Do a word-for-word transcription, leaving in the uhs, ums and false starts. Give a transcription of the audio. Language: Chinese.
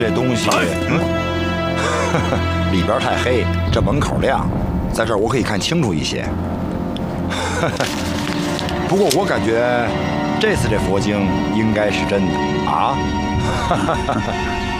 这东西，嗯，里边太黑，这门口亮，在这儿我可以看清楚一些。不过我感觉这次这佛经应该是真的啊。